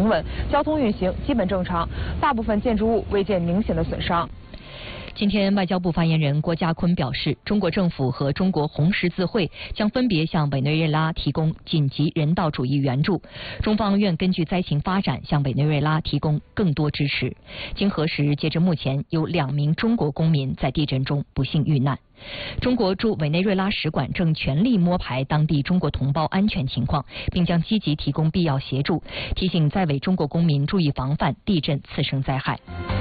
平稳，交通运行基本正常，大部分建筑物未见明显的损伤。 今天，外交部发言人郭家坤表示，中国政府和中国红十字会将分别向委内瑞拉提供紧急人道主义援助，中方愿根据灾情发展向委内瑞拉提供更多支持。经核实，截至目前，有2名中国公民在地震中不幸遇难。中国驻委内瑞拉使馆正全力摸排当地中国同胞安全情况，并将积极提供必要协助，提醒在委中国公民注意防范地震次生灾害。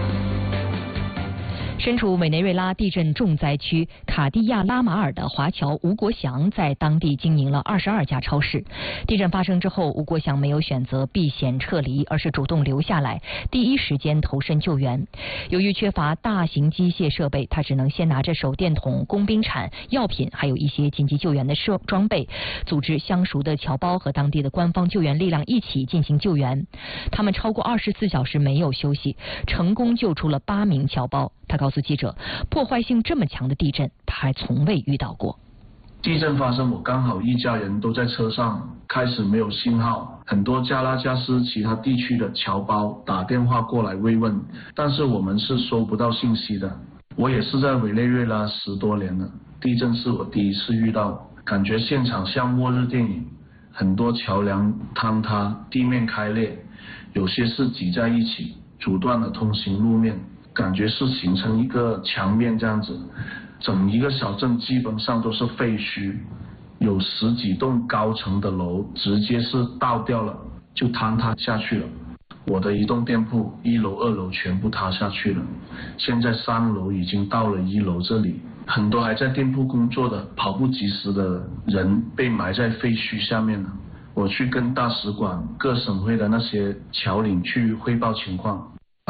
身处委内瑞拉地震重灾区卡地亚拉马尔的华侨吴国祥在当地经营了22家超市。地震发生之后，吴国祥没有选择避险撤离，而是主动留下来，第一时间投身救援。由于缺乏大型机械设备，他只能先拿着手电筒、工兵铲、药品，还有一些紧急救援的装备，组织相熟的侨胞和当地的官方救援力量一起进行救援。他们超过24小时没有休息，成功救出了8名侨胞。他告诉记者，破坏性这么强的地震，他还从未遇到过。 地震发生，我刚好一家人都在车上，开始没有信号，很多加拉加斯其他地区的侨胞打电话过来慰问，但是我们是收不到信息的。我也是在委内瑞拉10多年了，地震是我第一次遇到，感觉现场像末日电影，很多桥梁坍塌，地面开裂，有些是挤在一起，阻断了通行路面，感觉是形成一个墙面这样子，整一个小镇基本上都是废墟，有10几栋高层的楼直接是倒掉了，就坍塌下去了。我的一栋店铺1楼2楼全部塌下去了，现在3楼已经到了1楼这里，很多还在店铺工作的跑不及时的人被埋在废墟下面了。我去跟大使馆、各省会的那些侨领去汇报情况。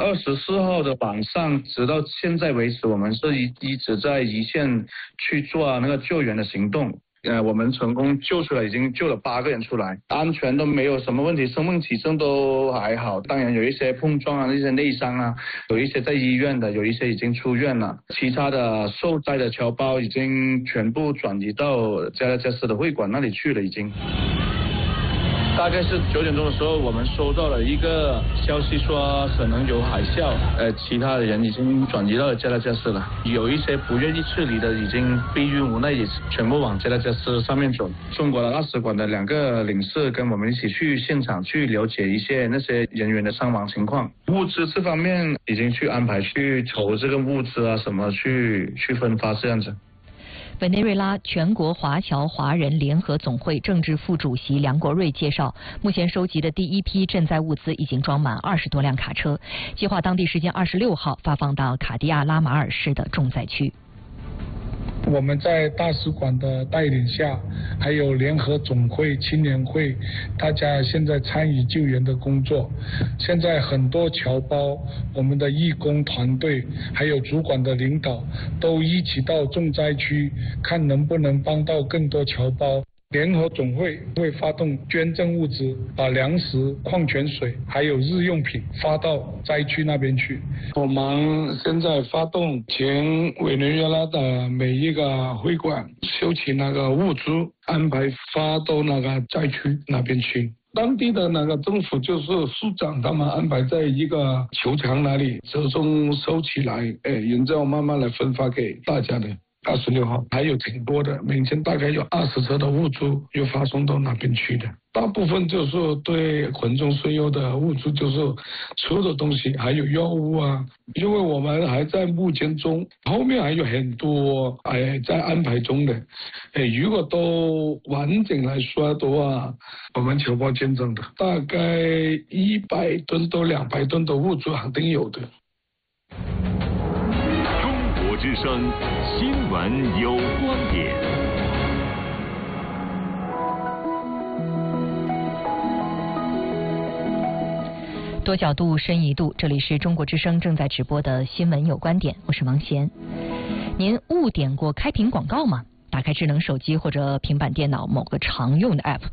24号的晚上，直到现在为止，我们是一直在一线去做那个救援的行动。我们成功救出来，已经救了8个人出来，安全都没有什么问题，生命体征都还好。当然有一些碰撞啊，一些内伤啊，有一些在医院的，有一些已经出院了。其他的受灾的侨胞已经全部转移到加拉加斯的会馆那里去了，已经。大概是9点钟的时候，我们收到了一个消息说可能有海啸，其他的人已经转移到了加拉加斯了，有一些不愿意撤离的已经逼于无奈，也全部往加拉加斯上面走。中国的大使馆的2个领事跟我们一起去现场去了解一些那些人员的伤亡情况，物资这方面已经去安排去筹这个物资啊什么去分发这样子。 委内瑞拉全国华侨华人联合总会政治副主席梁国瑞介绍，目前收集的第一批赈灾物资已经装满20多辆卡车，计划当地时间26号发放到卡地亚拉马尔市的重灾区。 我们在大使馆的带领下，还有联合总会、青年会，大家现在参与救援的工作。现在很多侨胞，我们的义工团队，还有主管的领导，都一起到重灾区，看能不能帮到更多侨胞。联合总会会发动捐赠物资，把粮食、矿泉水还有日用品发到灾区那边去。我们现在发动全委内瑞拉的每一个会馆收集那个物资，安排发到那个灾区那边去。当地的那个政府就是市长，他们安排在一个球场那里集中收起来，然后慢慢来分发给大家的。26号还有挺多的，每天大概有20车的物资又发送到那边去的，大部分就是对群众需要的物资，就是吃的东西还有药物啊。因为我们还在募捐中，后面还有很多在安排中的，如果都完整来说的话，我们侨胞捐赠的大概100吨到200吨的物资肯定有的。 之声新闻有观点。 多角度，深一度，这里是中国之声正在直播的新闻有观点，我是王贤。您误点过开屏广告吗？打开智能手机或者平板电脑某个常用的 app。